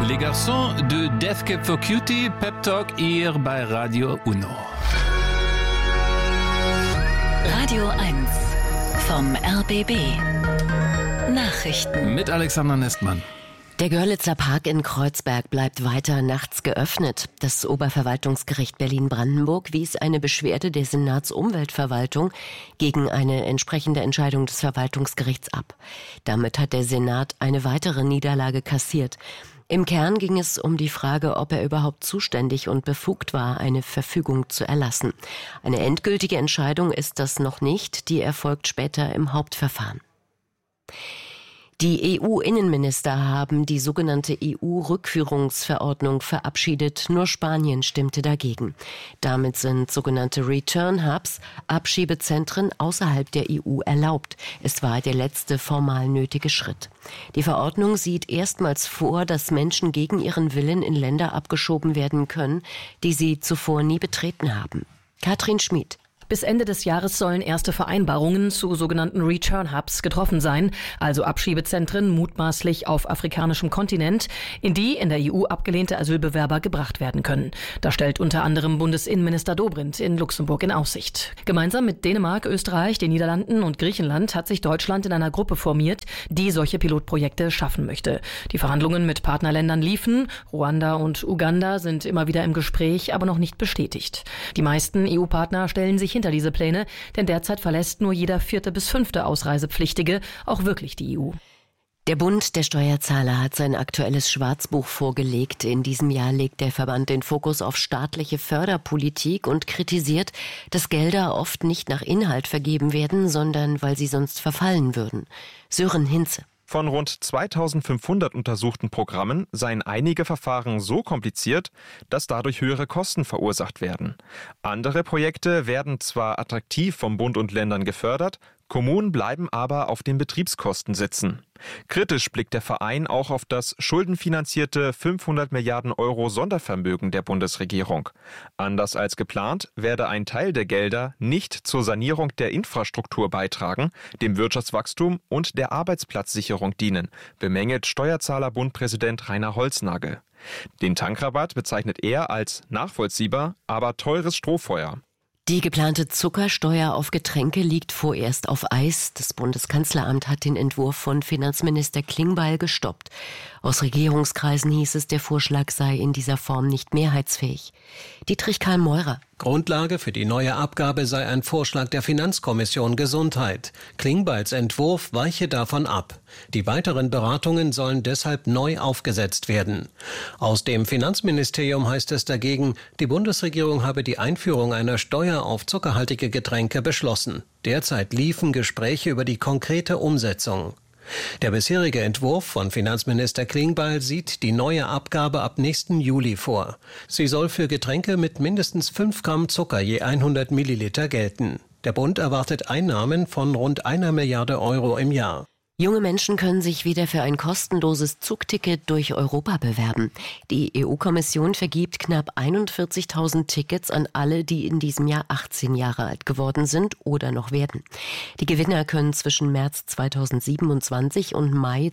Les Garçons de Death Cab for Cutie, Pep Talk hier bei Radio Uno. Radio 1 vom RBB. Nachrichten. Mit Alexander Nestmann. Der Görlitzer Park in Kreuzberg bleibt weiter nachts geöffnet. Das Oberverwaltungsgericht Berlin-Brandenburg wies eine Beschwerde der Senatsumweltverwaltung gegen eine entsprechende Entscheidung des Verwaltungsgerichts ab. Damit hat der Senat eine weitere Niederlage kassiert. Im Kern ging es um die Frage, ob er überhaupt zuständig und befugt war, eine Verfügung zu erlassen. Eine endgültige Entscheidung ist das noch nicht, die erfolgt später im Hauptverfahren. Die EU-Innenminister haben die sogenannte EU-Rückführungsverordnung verabschiedet. Nur Spanien stimmte dagegen. Damit sind sogenannte Return Hubs, Abschiebezentren außerhalb der EU erlaubt. Es war der letzte formal nötige Schritt. Die Verordnung sieht erstmals vor, dass Menschen gegen ihren Willen in Länder abgeschoben werden können, die sie zuvor nie betreten haben. Katrin Schmid. Bis Ende des Jahres sollen erste Vereinbarungen zu sogenannten Return Hubs getroffen sein, also Abschiebezentren mutmaßlich auf afrikanischem Kontinent, in die in der EU abgelehnte Asylbewerber gebracht werden können. Das stellt unter anderem Bundesinnenminister Dobrindt in Luxemburg in Aussicht. Gemeinsam mit Dänemark, Österreich, den Niederlanden und Griechenland hat sich Deutschland in einer Gruppe formiert, die solche Pilotprojekte schaffen möchte. Die Verhandlungen mit Partnerländern liefen. Ruanda und Uganda sind immer wieder im Gespräch, aber noch nicht bestätigt. Die meisten EU-Partner stellen sich hinter diese Pläne, denn derzeit verlässt nur jeder 4. bis 5. Ausreisepflichtige auch wirklich die EU. Der Bund der Steuerzahler hat sein aktuelles Schwarzbuch vorgelegt. In diesem Jahr legt der Verband den Fokus auf staatliche Förderpolitik und kritisiert, dass Gelder oft nicht nach Inhalt vergeben werden, sondern weil sie sonst verfallen würden. Sören Hinze. Von rund 2500 untersuchten Programmen seien einige Verfahren so kompliziert, dass dadurch höhere Kosten verursacht werden. Andere Projekte werden zwar attraktiv vom Bund und Ländern gefördert, Kommunen bleiben aber auf den Betriebskosten sitzen. Kritisch blickt der Verein auch auf das schuldenfinanzierte 500 Milliarden Euro Sondervermögen der Bundesregierung. Anders als geplant werde ein Teil der Gelder nicht zur Sanierung der Infrastruktur beitragen, dem Wirtschaftswachstum und der Arbeitsplatzsicherung dienen, bemängelt Steuerzahlerbund-Präsident Rainer Holznagel. Den Tankrabatt bezeichnet er als nachvollziehbar, aber teures Strohfeuer. Die geplante Zuckersteuer auf Getränke liegt vorerst auf Eis. Das Bundeskanzleramt hat den Entwurf von Finanzminister Klingbeil gestoppt. Aus Regierungskreisen hieß es, der Vorschlag sei in dieser Form nicht mehrheitsfähig. Dietrich Karl Meurer. Grundlage für die neue Abgabe sei ein Vorschlag der Finanzkommission Gesundheit. Klingbeils Entwurf weiche davon ab. Die weiteren Beratungen sollen deshalb neu aufgesetzt werden. Aus dem Finanzministerium heißt es dagegen, die Bundesregierung habe die Einführung einer Steuer auf zuckerhaltige Getränke beschlossen. Derzeit liefen Gespräche über die konkrete Umsetzung. Der bisherige Entwurf von Finanzminister Klingbeil sieht die neue Abgabe ab nächsten Juli vor. Sie soll für Getränke mit mindestens 5 Gramm Zucker je 100 Milliliter gelten. Der Bund erwartet Einnahmen von rund 1 Milliarde Euro im Jahr. Junge Menschen können sich wieder für ein kostenloses Zugticket durch Europa bewerben. Die EU-Kommission vergibt knapp 41.000 Tickets an alle, die in diesem Jahr 18 Jahre alt geworden sind oder noch werden. Die Gewinner können zwischen März 2027 und Mai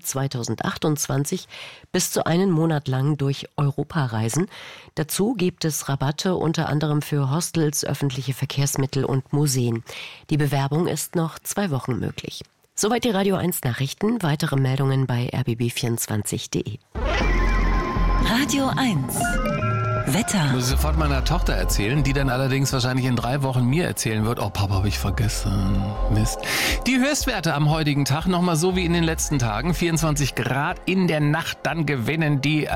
2028 bis zu einen Monat lang durch Europa reisen. Dazu gibt es Rabatte unter anderem für Hostels, öffentliche Verkehrsmittel und Museen. Die Bewerbung ist noch 2 Wochen möglich. Soweit die Radio 1 Nachrichten. Weitere Meldungen bei rbb24.de. Radio 1 Wetter. Muss ich sofort meiner Tochter erzählen, die dann allerdings wahrscheinlich in 3 Wochen mir erzählen wird. Oh, Papa, habe ich vergessen. Mist. Die Höchstwerte am heutigen Tag nochmal so wie in den letzten Tagen. 24 Grad in der Nacht, dann gewinnen die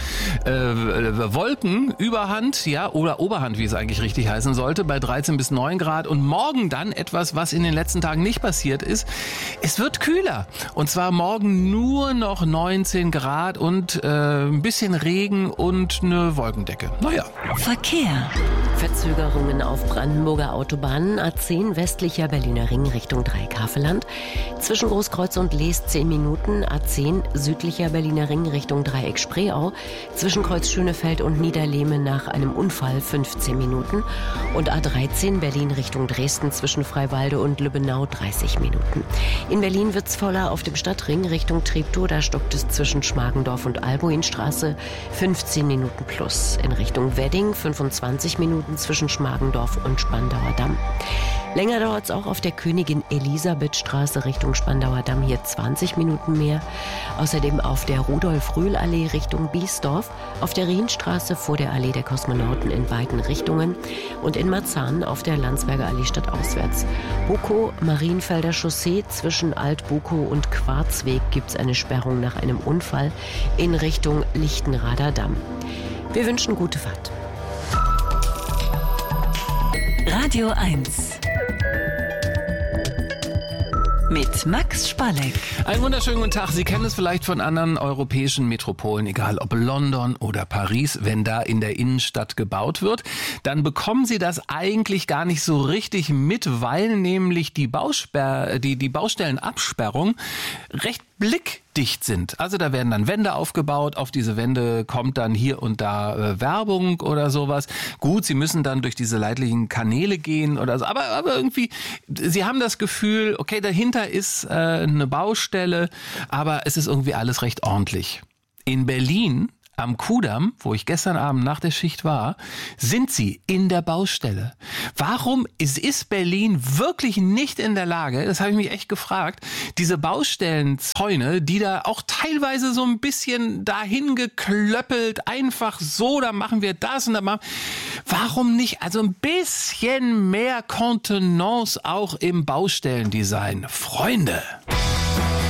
Wolken Überhand, ja, oder Oberhand, wie es eigentlich richtig heißen sollte, bei 13 bis 9 Grad. Und morgen dann etwas, was in den letzten Tagen nicht passiert ist. Es wird kühler. Und zwar morgen nur noch 19 Grad und ein bisschen Regen und eine Wolkendecke. Strecke. Naja. Verkehr. Verzögerungen auf Brandenburger Autobahnen, A10 westlicher Berliner Ring Richtung Dreieck-Havelland. Zwischen Großkreuz und Lees 10 Minuten, A10 südlicher Berliner Ring Richtung Dreieck-Spreeau. Zwischen Kreuz Schönefeld und Niederlehme nach einem Unfall 15 Minuten. Und A13 Berlin Richtung Dresden zwischen Freiwalde und Lübbenau 30 Minuten. In Berlin wird's voller auf dem Stadtring Richtung Treptow. Da stockt es zwischen Schmargendorf und Albuinstraße 15 Minuten plus. In Richtung Wedding 25 Minuten zwischen Schmargendorf und Spandauer Damm. Länger dauert es auch auf der Königin-Elisabeth-Straße Richtung Spandauer Damm, hier 20 Minuten mehr. Außerdem auf der Rudolf-Rühl-Allee Richtung Biesdorf, auf der Rienstraße vor der Allee der Kosmonauten in beiden Richtungen und in Marzahn auf der Landsberger Allee stadtauswärts. Bukow, Marienfelder Chaussee zwischen Alt-Bukow und Quarzweg gibt es eine Sperrung nach einem Unfall in Richtung Lichtenrader Damm. Wir wünschen gute Fahrt. Radio 1 mit Max Spalleck. Einen wunderschönen guten Tag. Sie kennen es vielleicht von anderen europäischen Metropolen, egal ob London oder Paris. Wenn da in der Innenstadt gebaut wird, dann bekommen Sie das eigentlich gar nicht so richtig mit, weil nämlich die Baustellenabsperrung recht blickdicht sind. Also da werden dann Wände aufgebaut, auf diese Wände kommt dann hier und da Werbung oder sowas. Gut, Sie müssen dann durch diese leidlichen Kanäle gehen oder so, aber irgendwie, Sie haben das Gefühl, okay, dahinter ist eine Baustelle, aber es ist irgendwie alles recht ordentlich. In Berlin am Kudamm, wo ich gestern Abend nach der Schicht war, sind sie in der Baustelle. Warum ist Berlin wirklich nicht in der Lage, das habe ich mich echt gefragt, diese Baustellenzäune, die da auch teilweise so ein bisschen dahin geklöppelt, einfach so, da machen wir das und da machen, warum nicht, also ein bisschen mehr Kontenance auch im Baustellendesign? Freunde!